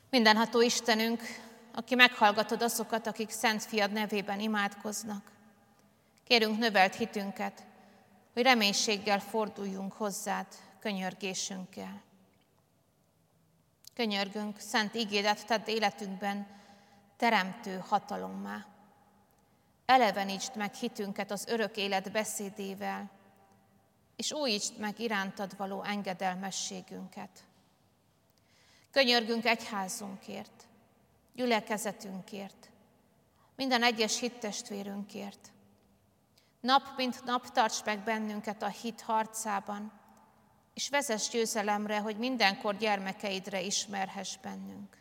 Mindenható Istenünk, aki meghallgatod azokat, akik Szent Fiad nevében imádkoznak, kérünk, növeld hitünket, hogy reménységgel forduljunk hozzád könyörgésünkkel. Könyörgünk, szent ígédet tedd életünkben teremtő hatalommá. Elevenítsd meg hitünket az örök élet beszédével, és újítsd meg irántad való engedelmességünket. Könyörgünk egyházunkért, gyülekezetünkért, minden egyes hittestvérünkért. Nap mint nap tarts meg bennünket a hit harcában, és vezess győzelemre, hogy mindenkor gyermekeidre ismerhess bennünk.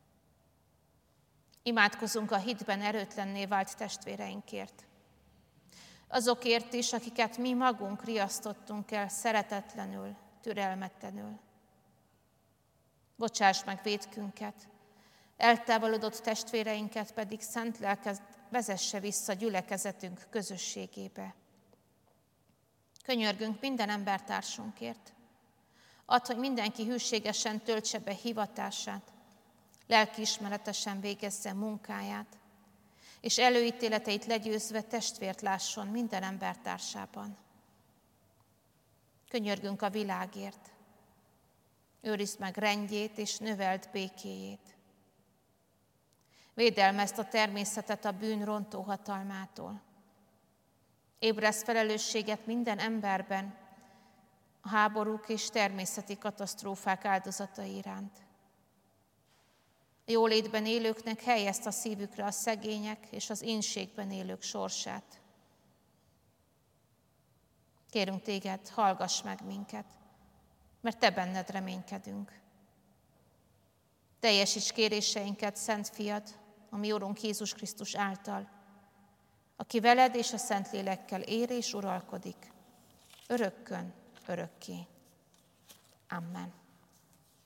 Imádkozunk a hitben erőtlenné vált testvéreinkért. Azokért is, akiket mi magunk riasztottunk el szeretetlenül, türelmetlenül. Bocsáss meg vétkünket, eltávolodott testvéreinket pedig szent lelked vezesse vissza gyülekezetünk közösségébe. Könyörgünk minden embertársunkért. Add, hogy mindenki hűségesen töltse be hivatását, lelkiismeretesen végezze munkáját, és előítéleteit legyőzve testvért lásson minden embertársában. Könyörgünk a világért. Őrizd meg rendjét és növeld békéjét. Védelmezd a természetet a bűn rontó hatalmától. Ébreszd felelősséget minden emberben a háborúk és természeti katasztrófák áldozatai iránt. A jólétben élőknek helyezd a szívükre a szegények és az éhségben élők sorsát. Kérünk téged, hallgass meg minket, mert te benned reménykedünk. Teljesíts kéréseinket, Szent Fiad, a mi Urunk Jézus Krisztus által, aki veled és a Szentlélekkel él és uralkodik, örökkön, örökké. Amen.